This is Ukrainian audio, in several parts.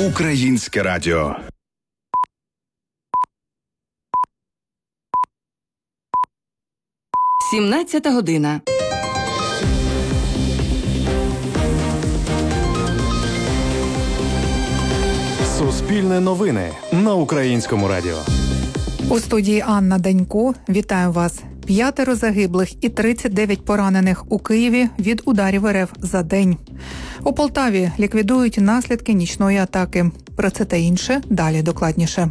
Українське радіо. Сімнадцята година. Суспільне новини на Українському радіо. У студії Анна Данько. Вітаю вас. 5 загиблих і 39 поранених у Києві від ударів РФ за день. У Полтаві ліквідують наслідки нічної атаки. Про це та інше далі докладніше.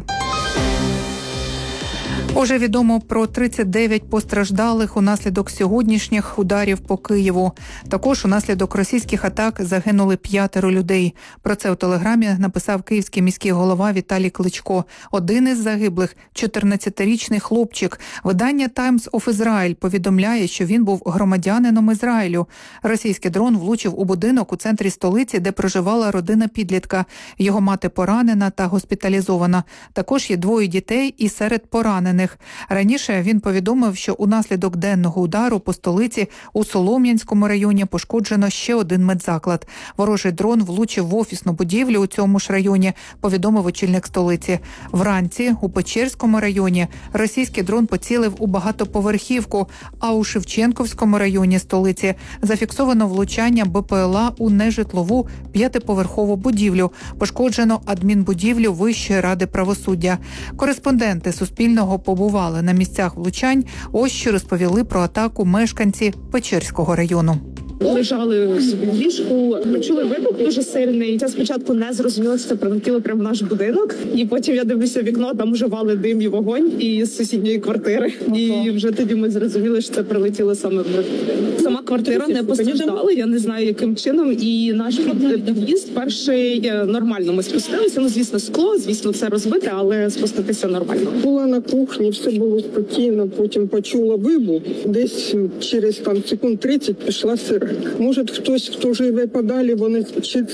Уже відомо про 39 постраждалих унаслідок сьогоднішніх ударів по Києву. Також унаслідок російських атак загинули 5 людей. Про це у Телеграмі написав київський міський голова Віталій Кличко. Один із загиблих – 14-річний хлопчик. Видання Times of Israel повідомляє, що він був громадянином Ізраїлю. Російський дрон влучив у будинок у центрі столиці, де проживала родина підлітка. Його мати поранена та госпіталізована. Також є 2 дітей і серед поранених. Раніше він повідомив, що унаслідок денного удару по столиці у Солом'янському районі пошкоджено ще один медзаклад. Ворожий дрон влучив в офісну будівлю у цьому ж районі, повідомив очільник столиці. Вранці у Печерському районі російський дрон поцілив у багатоповерхівку, а у Шевченківському районі столиці зафіксовано влучання БПЛА у нежитлову 5-поверхову будівлю. Пошкоджено адмінбудівлю Вищої ради правосуддя. Кореспонденти Суспільного побували на місцях влучань. Ось що розповіли про атаку мешканці Печерського району. Лежали в ліжку, почули вибух дуже сильний. Я спочатку не зрозуміла, що це прилетіло прямо в наш будинок. І потім я дивлюся в вікно, там вже вали дим і вогонь із сусідньої квартири. І вже тоді ми зрозуміли, що це прилетіло саме в будинок. Сама квартира не постраждала, я не знаю, яким чином. І наш під'їзд перший нормально ми спустилися. Ну, звісно, скло, звісно, все розбите, але спуститися нормально. Була на кухні, все було спокійно, потім почула вибух. Десь через секунд 30 пішла сирена. Може, хтось, хто живе подалі, вони чи